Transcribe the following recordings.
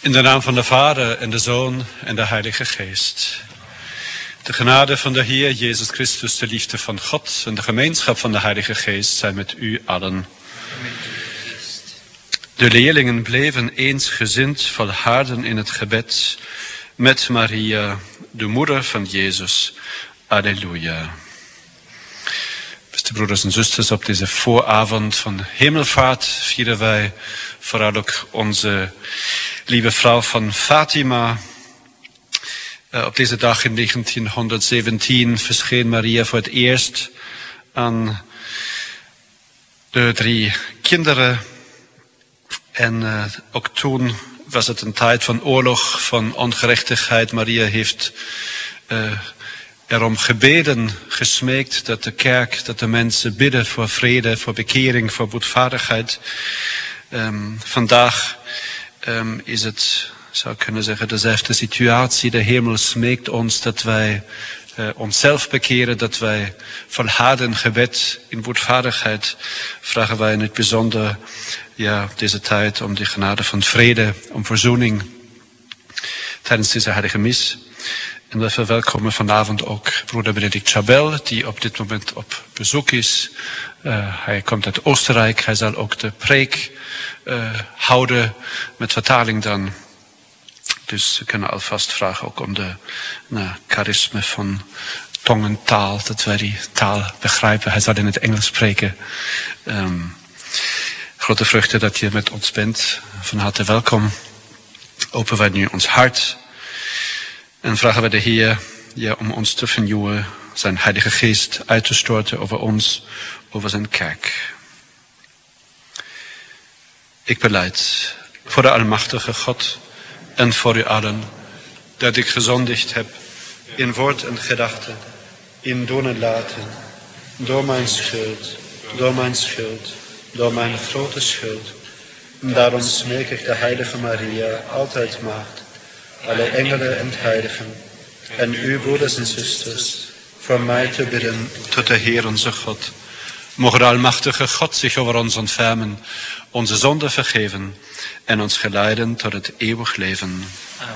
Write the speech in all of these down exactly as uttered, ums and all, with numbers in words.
In de naam van de Vader en de Zoon en de Heilige Geest. De genade van de Heer Jezus Christus, de liefde van God en de gemeenschap van de Heilige Geest zijn met u allen. De leerlingen bleven eensgezind volharden in het gebed met Maria, de moeder van Jezus. Alleluia. Beste broeders en zusters, op deze vooravond van Hemelvaart vieren wij vooral ook onze lieve vrouw van Fatima. Uh, op deze dag in negentienhonderdzeventien verscheen Maria voor het eerst aan de drie kinderen. En uh, ook toen was het een tijd van oorlog, van ongerechtigheid. Maria heeft uh, erom gebeden, gesmeekt dat de kerk, dat de mensen bidden voor vrede, voor bekering, voor boetvaardigheid. Um, vandaag um, is het, zou ik kunnen zeggen, dezelfde situatie. De hemel smeekt ons dat wij uh, onszelf bekeren, dat wij volharden gebed in boetvaardigheid. Vragen wij in het bijzonder ja, deze tijd om de genade van vrede, om verzoening tijdens deze heilige mis. En we verwelkomen vanavond ook broeder Benedict Chabel, die op dit moment op bezoek is. Uh, hij komt uit Oostenrijk, hij zal ook de preek uh, houden met vertaling dan. Dus we kunnen alvast vragen ook om de nou, charisme van tongentaal, dat wij die taal begrijpen. Hij zal in het Engels spreken. Um, grote vreugde dat je met ons bent. Van harte welkom. Openen wij nu ons hart. En vragen wij de Heer ja, om ons te vernieuwen, zijn Heilige Geest uit te storten over ons, over zijn kerk. Ik belijd voor de Almachtige God en voor u allen, dat ik gezondigd heb in woord en gedachte, in doen en laten, door mijn schuld, door mijn schuld, door mijn grote schuld. En daarom smeek ik de Heilige Maria, altijd maagd, alle engelen en heiligen, en u, broeders en zusters, voor mij te bidden tot de Heer onze God. Mogen de Almachtige God zich over ons ontfermen, onze zonden vergeven en ons geleiden tot het eeuwig leven. Amen.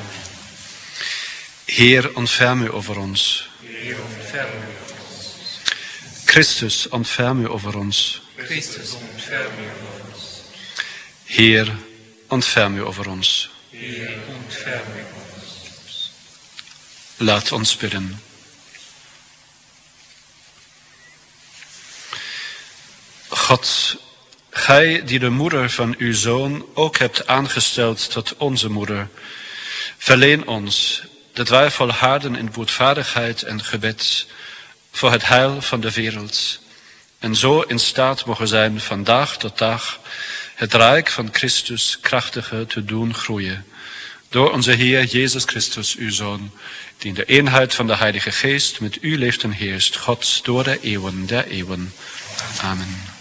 Heer, ontferm u over ons. Heer, ontferm u over ons. Christus, ontferm u over ons. Christus, ontferm u over ons. Heer, ontferm u over ons. Heer, ontferm u over ons. Laat ons bidden. God, gij die de moeder van uw Zoon ook hebt aangesteld tot onze moeder, verleen ons dat wij volharden in boetvaardigheid en gebed voor het heil van de wereld en zo in staat mogen zijn van dag tot dag het rijk van Christus krachtiger te doen groeien. Door onze Heer Jezus Christus, uw Zoon, die in de eenheid van de Heilige Geest met u leeft en heerst, God door de eeuwen der eeuwen. Amen.